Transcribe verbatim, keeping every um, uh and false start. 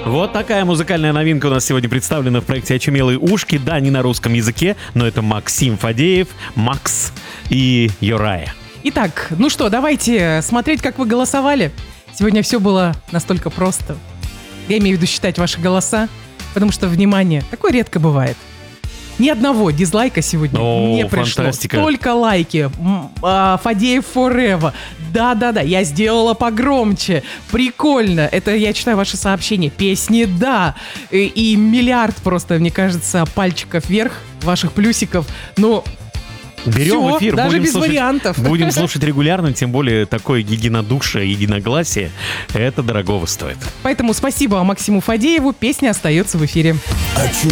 Вот такая музыкальная новинка у нас сегодня представлена в проекте «Очумелые ушки». Да, не на русском языке, но это Максим Фадеев, Макс и Юрая. Итак, ну что, давайте смотреть, как вы голосовали. Сегодня все было настолько просто. Я имею в виду считать ваши голоса, потому что, внимание, такое редко бывает. Ни одного дизлайка сегодня О, не пришло. фантастика. Только лайки. М, а, Фадеев forever. Да-да-да, я сделала погромче. Прикольно. Это я читаю ваши сообщения. Песни, да. И, и миллиард просто, мне кажется, пальчиков вверх, ваших плюсиков. Ну, Берем всё, в эфир, даже будем без слушать, вариантов. будем слушать регулярно, тем более такое единодушие, единогласие. Это дорогого стоит. поэтому спасибо Максиму Фадееву. Песня остается в эфире.